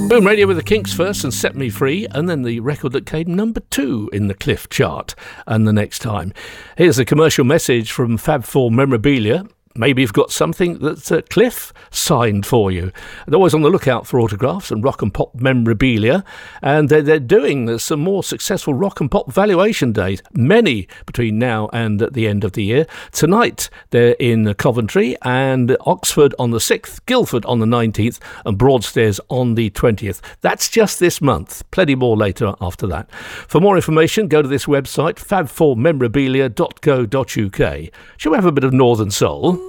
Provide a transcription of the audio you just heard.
Boom Radio with the Kinks first and Set Me Free, and then the record that came number 2 in the Cliff chart. And the next time, here's a commercial message from Fab Four Memorabilia. Maybe you've got something that Cliff signed for you. They're always on the lookout for autographs and rock and pop memorabilia, and they're doing some more successful rock and pop valuation days, many between now and at the end of the year. Tonight they're in Coventry and Oxford on the 6th, Guildford on the 19th and Broadstairs on the 20th. That's just this month. Plenty more later after that. For more information, go to this website, fab4memorabilia.co.uk. Shall we have a bit of Northern Soul?